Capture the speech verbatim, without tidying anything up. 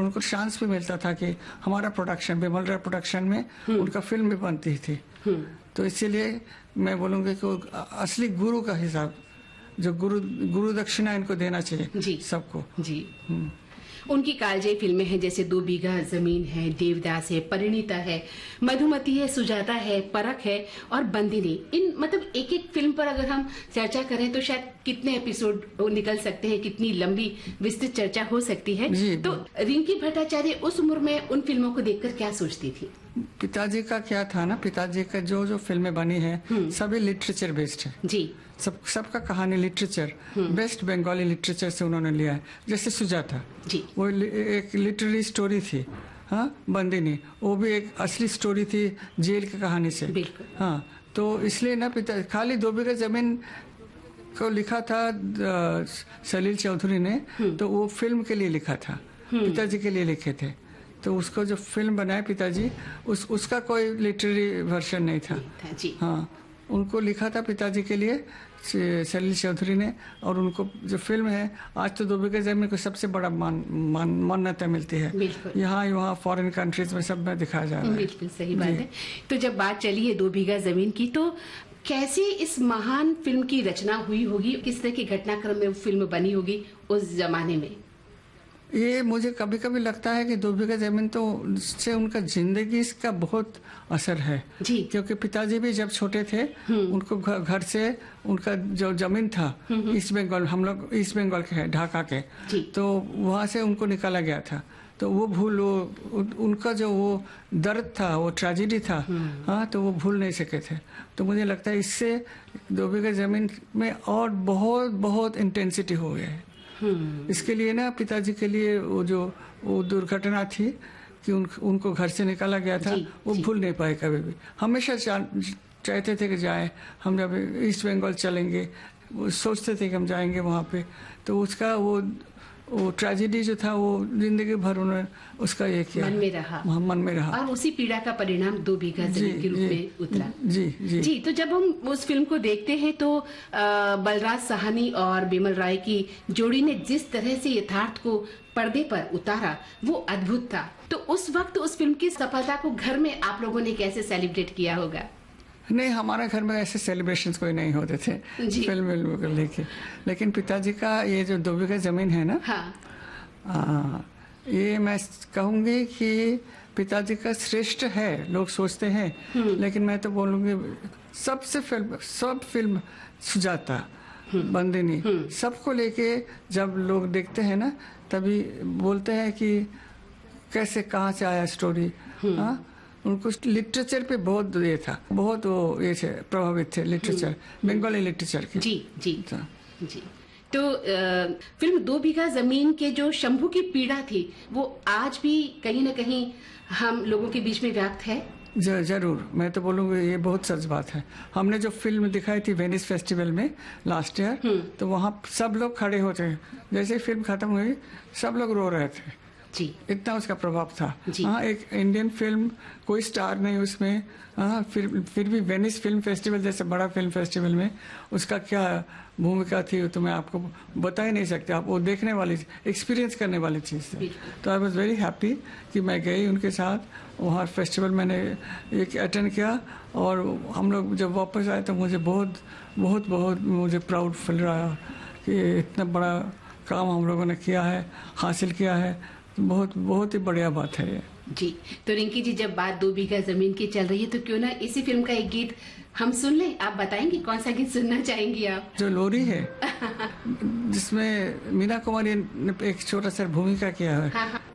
उनको चांस भी मिलता था कि हमारा प्रोडक्शन, बिमल राय प्रोडक्शन में उनका फिल्म भी बनती थी। तो इसीलिए मैं बोलूँगी कि असली गुरु का हिसाब, जो गुरु गुरु दक्षिणा इनको देना चाहिए सबको जी। उनकी कालजयी फिल्में हैं जैसे दो बीघा जमीन है, देवदास है, परिणीता है, मधुमती है, सुजाता है, परख है और बंदिनी। इन मतलब एक एक फिल्म पर अगर हम चर्चा करें तो शायद कितने एपिसोड निकल सकते हैं, कितनी लंबी विस्तृत चर्चा हो सकती है। तो रिंकी भट्टाचार्य उस उम्र में उन फिल्मों को देखकर क्या सोचती थी? पिताजी का क्या था ना, पिताजी का जो जो फिल्में बनी है सभी लिटरेचर बेस्ड है जी। सब सबका कहानी लिटरेचर, बेस्ट बंगाली लिटरेचर से उन्होंने लिया है। जैसे सुजाता जी, वो एक लिटरेरी स्टोरी थी। हाँ, बंदिनी वो भी एक असली स्टोरी थी जेल की कहानी से। हाँ, तो इसलिए ना पिता खाली दो बीघा जमीन को लिखा था सलील चौधरी ने, तो वो फिल्म के लिए लिखा था, पिताजी के लिए लिखे थे। तो उसको जो फिल्म बनाया पिताजी, उस उसका कोई लिटरेरी वर्जन नहीं था जी। हाँ, उनको लिखा था पिताजी के लिए सलील चौधरी ने, और उनको जो फिल्म है आज तो दो बीघा जमीन को सबसे बड़ा मान, मान मान्यता मिलती है यहाँ वहाँ फॉरेन कंट्रीज में सब में दिखाया जा रहा है। बिल्कुल सही बात है। तो जब बात चली है दो बीघा जमीन की, तो कैसे इस महान फिल्म की रचना हुई होगी, किस तरह के घटनाक्रम में फिल्म बनी होगी उस जमाने में? ये मुझे कभी कभी लगता है कि दो बीघा जमीन तो से उनका जिंदगी इसका बहुत असर है जी। क्योंकि पिताजी भी जब छोटे थे उनको घर से उनका जो जमीन था ईस्ट बंगाल, हम लोग ईस्ट बंगाल के हैं ढाका के, तो वहाँ से उनको निकाला गया था। तो वो भूल वो उनका जो वो दर्द था, वो ट्रेजेडी था, हाँ, तो वो भूल नहीं सके थे। तो मुझे लगता है इससे दो बीघा जमीन में और बहुत बहुत इंटेंसिटी हो गया है। इसके लिए ना पिताजी के लिए वो जो वो दुर्घटना थी कि उन, उनको घर से निकाला गया था, वो भूल नहीं पाए कभी भी। हमेशा चाहते थे कि जाए, हम जब ईस्ट बंगाल चलेंगे वो सोचते थे कि हम जाएंगे वहाँ पे। तो उसका वो वो ट्रेजेडी जो था वो जिंदगी भर उन्होंने उसका ये किया, मन में रहा, मन में रहा, और उसी पीड़ा का परिणाम दो बीघा जमीन के रूप में उतरा। जी जी जी। तो जब हम उस फिल्म को देखते हैं तो बलराज साहनी और बिमल राय की जोड़ी ने जिस तरह से यथार्थ को पर्दे पर उतारा वो अद्भुत था। तो उस वक्त उस फिल्म की सफलता को घर में आप लोगों ने कैसे सेलिब्रेट किया होगा? नहीं, हमारे घर में ऐसे सेलिब्रेशंस कोई नहीं होते थे फिल्म फिल्म को लेके, लेकिन पिताजी का ये जो दो बीघा जमीन है ना, हाँ। आ, ये मैं कहूँगी कि पिताजी का श्रेष्ठ है, लोग सोचते हैं, लेकिन मैं तो बोलूँगी सबसे फिल्म सब फिल्म सुजाता, बंदिनी, सबको लेके जब लोग देखते हैं ना तभी बोलते हैं कि कैसे कहाँ से आया स्टोरी। हाँ, उनको लिटरेचर पे बहुत ये था, बहुत वो ये थे प्रभावित थे लिटरेचर, बंगाली लिटरेचर के। जी जी जी। तो आ, फिल्म दो बीघा जमीन के जो शंभू की पीड़ा थी वो आज भी कहीं ना कहीं हम लोगों के बीच में व्याप्त है। ज, जरूर, मैं तो बोलूँगा ये बहुत सच बात है। हमने जो फिल्म दिखाई थी वेनिस फेस्टिवल में लास्ट ईयर, तो वहाँ सब लोग खड़े होते हैं, जैसे फिल्म खत्म हुई सब लोग रो रहे थे जी। इतना उसका प्रभाव था। हाँ, एक इंडियन फिल्म, कोई स्टार नहीं उसमें, हाँ, फिर फिर भी वेनिस फिल्म फेस्टिवल जैसे बड़ा फिल्म फेस्टिवल में उसका क्या भूमिका थी तो मैं आपको बता ही नहीं सकते। आप वो देखने वाली, एक्सपीरियंस करने वाली चीज़ थी। तो आई वॉज वेरी हैप्पी कि मैं गई उनके साथ वहाँ फेस्टिवल, मैंने एक अटेंड किया, और हम लोग जब वापस आए तो मुझे बहुत बहुत बहुत मुझे प्राउड फील रहा कि इतना बड़ा काम हम लोगों ने किया है, हासिल किया है। बहुत बहुत ही बढ़िया बात है ये जी। तो रिंकी जी, जब बात दो बीघा जमीन की चल रही है तो क्यों ना इसी फिल्म का एक गीत हम सुन लें। आप बताएंगे कौन सा गीत सुनना चाहेंगी आप? जो लोरी है जिसमें मीना कुमारी ने एक छोटा सा भूमिका किया है, हाँ, हाँ।